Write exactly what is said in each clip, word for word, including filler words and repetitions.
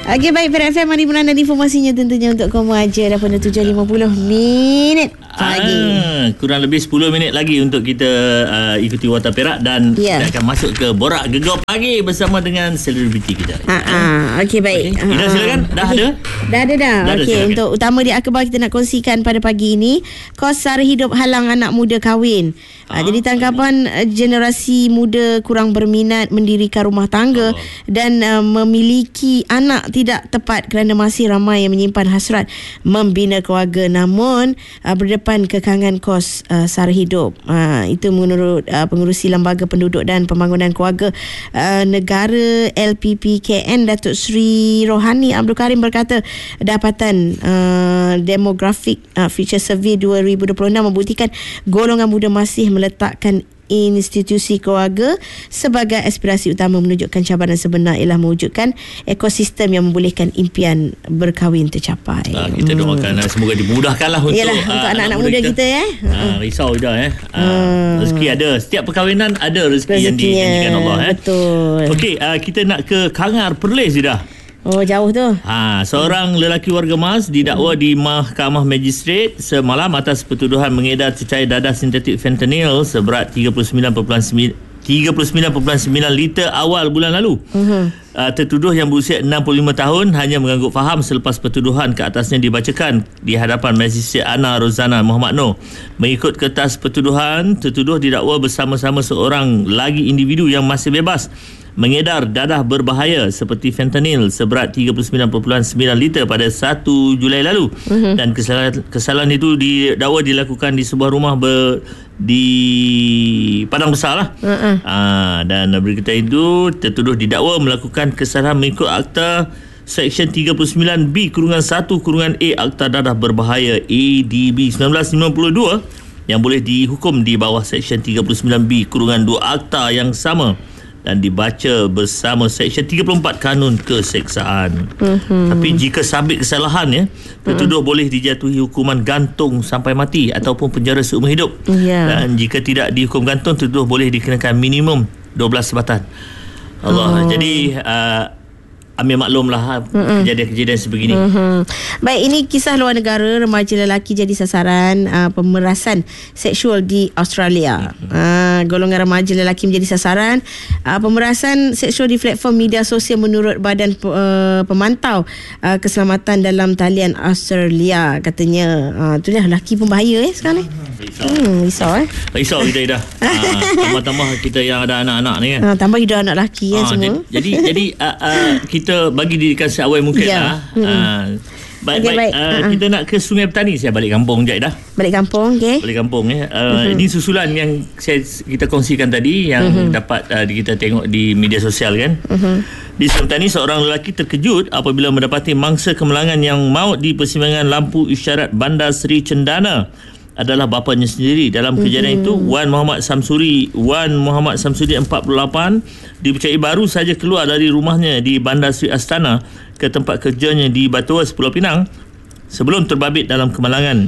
Okey, baik, Perak F M, mari beranda informasinya tentunya untuk kamu aja dah pada tujuh lima puluh minit pagi. Ah, kurang lebih sepuluh minit lagi untuk kita uh, ikuti Warta Perak dan yeah. kita akan masuk ke Borak Gegar Pagi bersama dengan selebriti kita. Ha ah. Okey, baik. Okay. Ida, silakan. Dah okay. ada? Dah ada dah. dah Okey, untuk utama di akhbar kita nak kongsikan pada pagi ini, kos sara hidup halang anak muda kahwin. Ah, jadi tangkapan uh, generasi muda kurang berminat mendirikan rumah tangga oh. dan uh, memiliki anak tidak tepat kerana masih ramai yang menyimpan hasrat membina keluarga namun uh, berdepan kekangan kos uh, sara hidup. Uh, itu menurut uh, pengerusi Lembaga Penduduk dan Pembangunan Keluarga uh, Negara L P P K N, Datuk Seri Rohani Abdul Karim berkata dapatan uh, demographic uh, Future Survey dua ribu dua puluh enam membuktikan golongan muda masih meletakkan institusi keluarga sebagai aspirasi utama. Menunjukkan cabaran sebenar ialah mewujudkan ekosistem yang membolehkan impian berkahwin tercapai. Ah, kita doakan hmm. semoga dimudahkanlah untuk, Yalah, uh, untuk anak-anak muda, muda kita, kita ya. Ah, risau dah eh. Ah, hmm. Rezeki ada. Setiap perkahwinan ada rezeki Rezekinya, yang dijanjikan Allah eh. Betul. Okey, uh, kita nak ke Kangar Perlis dah. Oh, jauh tu. Ha, seorang lelaki warga Mas didakwa di Mahkamah Magistrate semalam atas pertuduhan mengedar cecair dadah sintetik fentanyl seberat tiga puluh sembilan perpuluhan sembilan liter awal bulan lalu. Uh-huh. Uh, tertuduh yang berusia enam puluh lima tahun hanya mengangguk faham selepas pertuduhan ke atasnya dibacakan di hadapan Magistrate Ana Rozana Muhammad Noor. Mengikut kertas pertuduhan, tertuduh didakwa bersama-sama seorang lagi individu yang masih bebas mengedar dadah berbahaya seperti fentanyl seberat tiga puluh sembilan perpuluhan sembilan liter pada satu Julai lalu. Uh-huh. Dan kesalahan, kesalahan itu didakwa dilakukan di sebuah rumah ber, di Padang Besar lah. Uh-uh. Aa, dan berkaitan itu tertuduh didakwa melakukan kesalahan mengikut Akta Seksyen tiga puluh sembilan B kurungan satu kurungan A Akta Dadah Berbahaya A D B seribu sembilan ratus lima puluh dua yang boleh dihukum di bawah Seksyen tiga puluh sembilan B kurungan dua Akta yang sama dan dibaca bersama Seksyen tiga puluh empat Kanun Keseksaan. Uh-huh. Tapi jika sabit kesalahan ya, tertuduh uh-huh. boleh dijatuhi hukuman gantung sampai mati ataupun penjara seumur hidup. Yeah. Dan jika tidak dihukum gantung, tertuduh boleh dikenakan minimum dua belas sebatan. Allah. Oh. Jadi uh, ambil maklumlah uh-uh. kejadian-kejadian sebegini. Uh-huh. Baik, ini kisah luar negara. Remaja lelaki jadi sasaran uh, pemerasan seksual di Australia. Uh-huh. Uh, golongan remaja lelaki menjadi sasaran uh, pemerasan seksual di platform media sosial menurut Badan uh, Pemantau uh, Keselamatan dalam Talian Australia. Katanya uh, itulah lelaki pembahaya eh sekarang ni. Risau. Hmm, risau eh. Risau kita dah. uh, tambah-tambah kita yang ada anak-anak ni kan. Uh, tambah kita anak lelaki kan uh, semua. Jadi jadi uh, uh, kita bagi didikan seawal mungkin yeah. lah. Hmm. Uh, baik, okay, baik. baik. Uh, uh-huh. Kita nak ke Sungai Petani. Saya balik kampung sekejap dah. Balik kampung, okey. Balik kampung ya. Uh, uh-huh. Ini susulan yang saya, kita kongsikan tadi yang uh-huh. dapat uh, kita tengok di media sosial kan. Uh-huh. Di Sungai Petani, seorang lelaki terkejut apabila mendapati mangsa kemalangan yang maut di persimpangan lampu isyarat Bandar Seri Cendana adalah bapanya sendiri. Dalam kejadian mm-hmm. itu, Wan Muhammad Samsuri Wan Muhammad Samsuri empat puluh lapan dipercayai baru saja keluar dari rumahnya di Bandar Seri Astana ke tempat kerjanya di Batuas, Pulau Pinang sebelum terbabit dalam kemalangan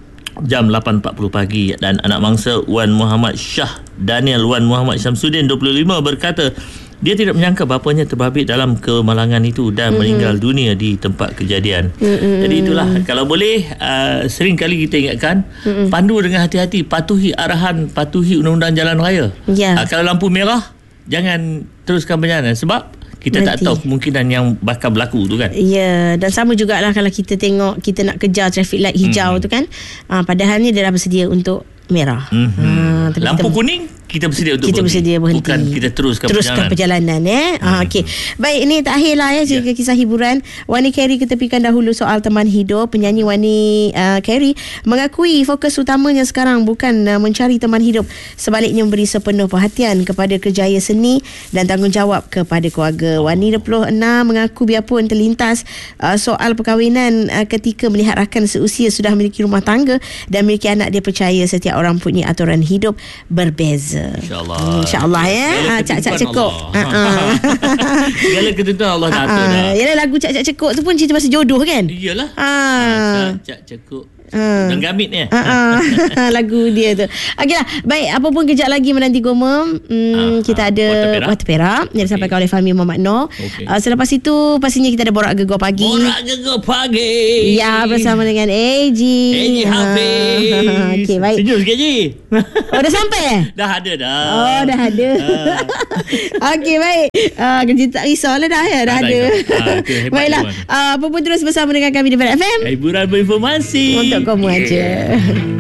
jam lapan empat puluh pagi. Dan anak mangsa Wan Muhammad Shah Daniel Wan Muhammad Syamsuddin dua puluh lima berkata dia tidak menyangka bapanya terbabit dalam kemalangan itu dan mm-hmm. meninggal dunia di tempat kejadian. Mm-hmm. Jadi itulah, kalau boleh uh, sering kali kita ingatkan mm-hmm. pandu dengan hati-hati, patuhi arahan, patuhi undang-undang jalan raya. Yeah. Uh, kalau lampu merah jangan teruskan perjalanan sebab kita nanti tak tahu kemungkinan yang bakal berlaku tu kan. Ya, yeah, dan sama jugalah kalau kita tengok kita nak kejar traffic light hijau mm-hmm. tu kan. Uh, padahal ni dia dah bersedia untuk merah. Mm-hmm. Uh, lampu kita, kuning kita bersedia untuk kita berhenti. bersedia berhenti. Bukan kita teruskan, teruskan perjalanan. perjalanan eh. Hmm. Ah, okey. Baik, ini terakhir lah ya cerita yeah. kisah hiburan. Wani Carey ketepikan dahulu soal teman hidup. Penyanyi Wani uh, Carey mengakui fokus utamanya sekarang bukan uh, mencari teman hidup, sebaliknya memberi sepenuh perhatian kepada kerjaya seni dan tanggungjawab kepada keluarga. Wani dua puluh enam mengaku biarpun terlintas uh, soal perkahwinan uh, ketika melihat rakan seusia sudah memiliki rumah tangga dan memiliki anak, dia percaya setiap orang punya aturan hidup berbeza. InsyaAllah. InsyaAllah ya. Ah, cak-cak cekuk. Segala ketentuan Allah dah atur dah. Yalah, lagu cak-cak cekuk tu pun cerita pasal jodoh kan? Iyalah. Ah. Cak-cak cekuk. Ha. Dan Gamit ni. Ha, ha. Lagu dia tu. Okeylah, baik, apa pun kejap lagi menanti Goma. Hmm, ha, kita ha. ada Water Perak, Water Perak yang okay. disampaikan oleh Fahmi Muhammad Noor. Okay. Uh, selepas itu pastinya kita ada Borak Gegar Pagi. Borak Gegar Pagi. Ya, bersama dengan A G. A G Hafiz. Ha. Okey, baik. Senyum sikit Ji. Oh, dah sampai eh? Dah ada dah. Oh, dah ada. Okey, baik. Uh, kerja tak risau lah dah ya. Dah tak ada. Ha, Baiklah. Uh, apa pun terus bersama dengan kami di F M. Hiburan berinformasi. Untuk kamu aja.